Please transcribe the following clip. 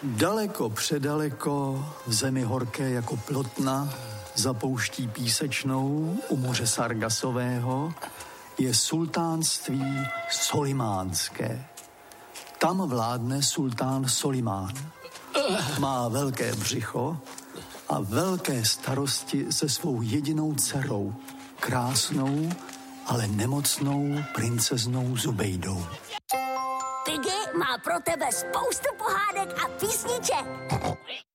Daleko předaleko, v zemi horké jako plotna, za pouští písečnou u moře Sargasového, je sultánství Solimánské. Tam vládne sultán Solimán. Má velké břicho a velké starosti se svou jedinou dcerou, krásnou, ale nemocnou princeznou Zubejdou. Piggy má pro tebe spoustu pohádek a písniček.